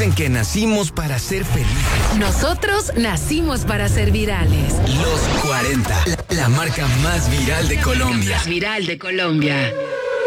dicen que nacimos para ser felices. Nosotros nacimos para ser virales. Los 40, la marca más viral de Colombia. Más viral de Colombia.